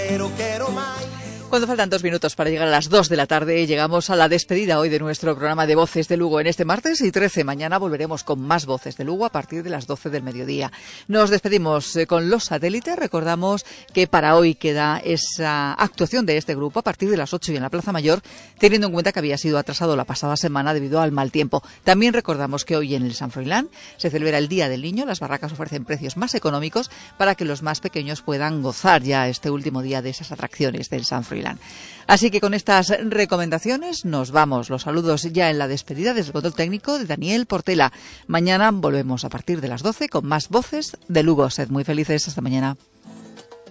quero máis. Cuando faltan 2 minutos para llegar a las 2 de la tarde, llegamos a la despedida hoy de nuestro programa de Voces de Lugo en este martes y 13. Mañana volveremos con más Voces de Lugo a partir de las 12 del mediodía. Nos despedimos con los satélites. Recordamos que para hoy queda esa actuación de este grupo a partir de las 8 y en la Plaza Mayor, teniendo en cuenta que había sido atrasado la pasada semana debido al mal tiempo. También recordamos que hoy en el San Froilán se celebra el Día del Niño. Las barracas ofrecen precios más económicos para que los más pequeños puedan gozar ya este último día de esas atracciones del San Froilán. Así que con estas recomendaciones nos vamos. Los saludos ya en la despedida desde el control técnico de Daniel Portela. Mañana volvemos a partir de las 12 con más Voces de Lugo. Sed muy felices. Hasta mañana.